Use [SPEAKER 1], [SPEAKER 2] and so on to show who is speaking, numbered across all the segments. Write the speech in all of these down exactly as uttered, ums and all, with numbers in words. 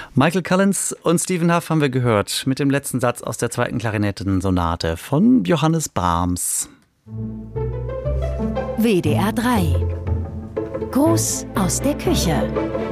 [SPEAKER 1] Michael Collins und Stephen Huff haben wir gehört mit dem letzten Satz aus der zweiten Klarinettensonate von Johannes Brahms.
[SPEAKER 2] W D R drei. Gruß aus der Küche.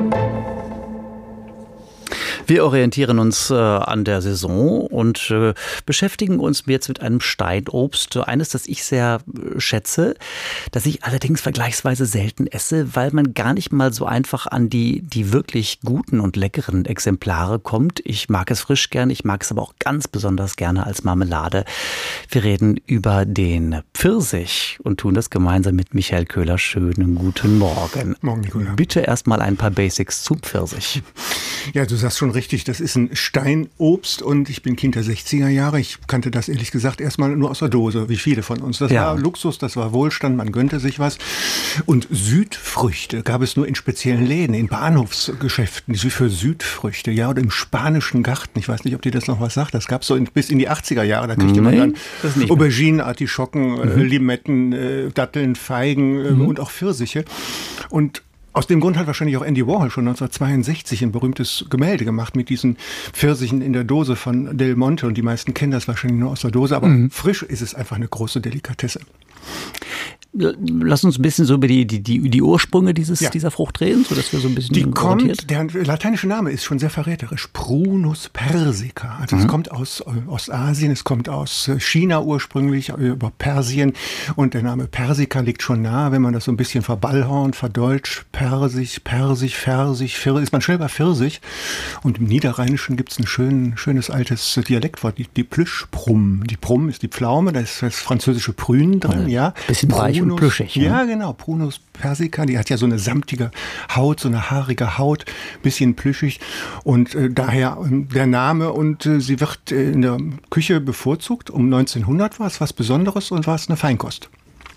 [SPEAKER 1] Wir orientieren uns äh, an der Saison und äh, beschäftigen uns jetzt mit einem Steinobst. Eines, das ich sehr äh, schätze, das ich allerdings vergleichsweise selten esse, weil man gar nicht mal so einfach an die, die wirklich guten und leckeren Exemplare kommt. Ich mag es frisch gern, ich mag es aber auch ganz besonders gerne als Marmelade. Wir reden über den Pfirsich und tun das gemeinsam mit Michael Köhler. Schönen guten Morgen.
[SPEAKER 3] Morgen, Nicola.
[SPEAKER 1] Bitte erstmal ein paar Basics zum Pfirsich.
[SPEAKER 3] Ja, du sagst schon richtig, das ist ein Steinobst und ich bin Kind der sechziger Jahre. Ich kannte das ehrlich gesagt erstmal nur aus der Dose, wie viele von uns. Das
[SPEAKER 1] Ja.
[SPEAKER 3] war Luxus, das war Wohlstand, man gönnte sich was. Und Südfrüchte gab es nur in speziellen Läden, in Bahnhofsgeschäften, die für Südfrüchte, ja, oder im spanischen Garten. Ich weiß nicht, ob dir das noch was sagt. Das gab es so in, bis in die achtziger Jahre. Da kriegte man
[SPEAKER 1] Nee,
[SPEAKER 3] dann
[SPEAKER 1] das nicht mehr.
[SPEAKER 3] Auberginen, Artischocken, mhm. äh, Limetten, äh, Datteln, Feigen äh,
[SPEAKER 1] Mhm.
[SPEAKER 3] und auch Pfirsiche. Und aus dem Grund hat wahrscheinlich auch Andy Warhol schon neunzehnhundertzweiundsechzig ein berühmtes Gemälde gemacht mit diesen Pfirsichen in der Dose von Del Monte. Und die meisten kennen das wahrscheinlich nur aus der Dose. Aber
[SPEAKER 1] Mhm.
[SPEAKER 3] frisch ist es einfach eine große Delikatesse.
[SPEAKER 1] Lass uns ein bisschen so über die, die, die, die Ursprünge dieses,
[SPEAKER 3] Ja.
[SPEAKER 1] dieser Frucht reden, sodass wir so ein bisschen
[SPEAKER 3] Die
[SPEAKER 1] orientiert.
[SPEAKER 3] kommt, der lateinische Name ist schon sehr verräterisch, Prunus persica. Also
[SPEAKER 1] Mhm.
[SPEAKER 3] es kommt aus äh, Ostasien, es kommt aus äh, China ursprünglich, äh, über Persien. Und der Name Persica liegt schon nahe, wenn man das so ein bisschen verballhornt, verdeutscht, Persich, Persich, Pfirsich, Pfirsich, ist man schnell bei Pfirsich. Und im Niederrheinischen gibt es ein schön, schönes altes Dialektwort, die, die Plüschprum. Die Prum ist die Pflaume, da ist das französische Prün drin, ja.
[SPEAKER 1] Bisschen weich und plüschig, ne?
[SPEAKER 3] Ja, genau, Prunus persica, die hat ja so eine samtige Haut, so eine haarige Haut, bisschen plüschig und äh, daher äh, der Name und äh, sie wird äh, in der Küche bevorzugt. Um neunzehnhundert war es was Besonderes und war es eine Feinkost.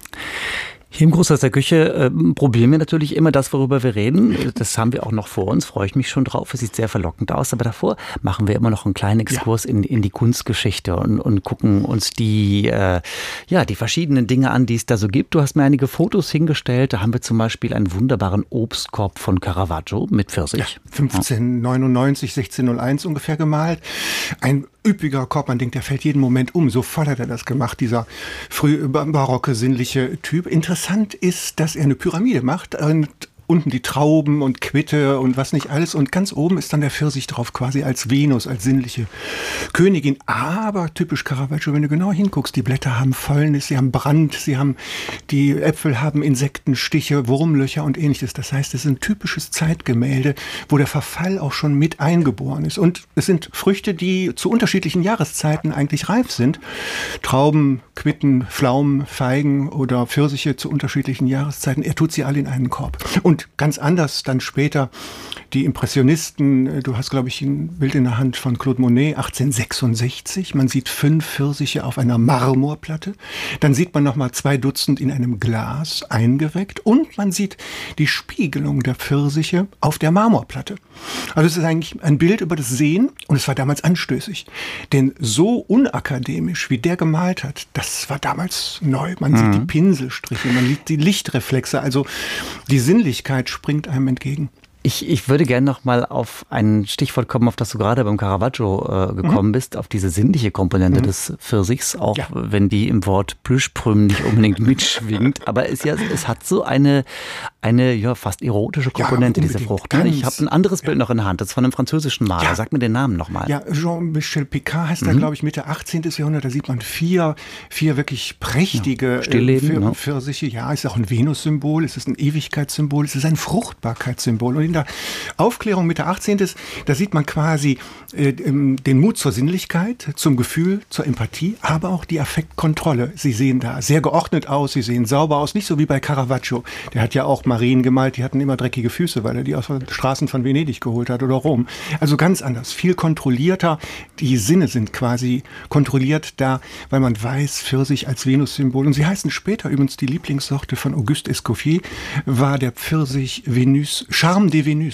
[SPEAKER 1] Hier im Gruß aus der Küche äh, probieren wir natürlich immer das, worüber wir reden. Das haben wir auch noch vor uns, freue ich mich schon drauf. Es sieht sehr verlockend aus, aber davor machen wir immer noch einen kleinen Exkurs ja. in, in die Kunstgeschichte und, und gucken uns die, äh, ja, die verschiedenen Dinge an, die es da so gibt. Du hast mir einige Fotos hingestellt, da haben wir zum Beispiel einen wunderbaren Obstkorb von Caravaggio mit Pfirsich.
[SPEAKER 3] Ja, fünfzehnhundertneunundneunzig, sechzehnhunderteins ungefähr gemalt. Ein üppiger Korb, man denkt, der fällt jeden Moment um. So voll hat er das gemacht, dieser früh barocke, sinnliche Typ. Interessant ist, dass er eine Pyramide macht und unten die Trauben und Quitte und was nicht alles. Und ganz oben ist dann der Pfirsich drauf, quasi als Venus, als sinnliche Königin. Aber typisch Caravaggio, wenn du genau hinguckst, die Blätter haben Fäulnis, sie haben Brand, sie haben, die Äpfel haben Insektenstiche, Wurmlöcher und ähnliches. Das heißt, es ist ein typisches Zeitgemälde, wo der Verfall auch schon mit eingeboren ist. Und es sind Früchte, die zu unterschiedlichen Jahreszeiten eigentlich reif sind. Trauben, Quitten, Pflaumen, Feigen oder Pfirsiche zu unterschiedlichen Jahreszeiten. Er tut sie alle in einen Korb. Und ganz anders dann später die Impressionisten. Du hast, glaube ich, ein Bild in der Hand von Claude Monet, achtzehnhundertsechsundsechzig. Man sieht fünf Pfirsiche auf einer Marmorplatte. Dann sieht man nochmal zwei Dutzend in einem Glas eingeweckt. Und man sieht die Spiegelung der Pfirsiche auf der Marmorplatte. Also es ist eigentlich ein Bild über das Sehen. Und es war damals anstößig. Denn so unakademisch, wie der gemalt hat, das war damals neu. Man mhm. sieht die Pinselstriche, man sieht die Lichtreflexe. Also die Sinnlichkeit springt einem entgegen.
[SPEAKER 1] Ich, ich würde gerne noch mal auf ein Stichwort kommen, auf das du gerade beim Caravaggio äh, gekommen mhm. bist, auf diese sinnliche Komponente mhm. des Pfirsichs, auch ja. wenn die im Wort Plüschprüm nicht unbedingt mitschwingt. Aber es, ja, es hat so eine, eine ja, fast erotische Komponente, ja, diese Frucht. Ich habe ein anderes Bild ja. noch in der Hand, das ist von einem französischen Maler. Ja. Sag mir den Namen noch mal.
[SPEAKER 3] Ja, Jean-Michel Picard heißt
[SPEAKER 1] mhm.
[SPEAKER 3] er, glaube ich, Mitte achtzehnten Jahrhundert. Da sieht man vier, vier wirklich prächtige
[SPEAKER 1] ja. Stillleben,
[SPEAKER 3] äh,
[SPEAKER 1] ja.
[SPEAKER 3] Pfirsiche. Ja, es ist auch ein Venus-Symbol, es ist ein Ewigkeitssymbol, es ist ein Fruchtbarkeitssymbol. Und in der Aufklärung Mitte achtzehnten. Da sieht man quasi äh, den Mut zur Sinnlichkeit, zum Gefühl, zur Empathie, aber auch die Affektkontrolle. Sie sehen da sehr geordnet aus, sie sehen sauber aus, nicht so wie bei Caravaggio. Der hat ja auch Marien gemalt, die hatten immer dreckige Füße, weil er die aus den Straßen von Venedig geholt hat oder Rom. Also ganz anders, viel kontrollierter. Die Sinne sind quasi kontrolliert da, weil man weiß, Pfirsich als Venus-Symbol. Und sie heißen später übrigens, die Lieblingssorte von Auguste Escoffier war der Pfirsich Venus, Charme de Venus.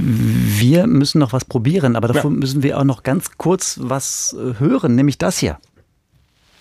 [SPEAKER 1] Wir müssen noch was probieren, aber davor
[SPEAKER 3] ja.
[SPEAKER 1] müssen wir auch noch ganz kurz was hören, nämlich das hier.